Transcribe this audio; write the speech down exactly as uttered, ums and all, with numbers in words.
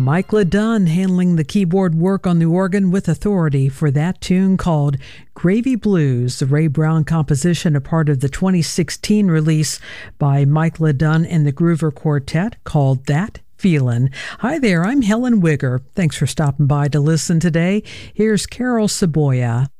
Mike LeDunn handling the keyboard work on the organ with authority for that tune called Gravy Blues, the Ray Brown composition, a part of the twenty sixteen release by Mike LeDunn and the Groover Quartet called That Feelin'. Hi there, I'm Helen Wigger. Thanks for stopping by to listen today. Here's Carol Saboya.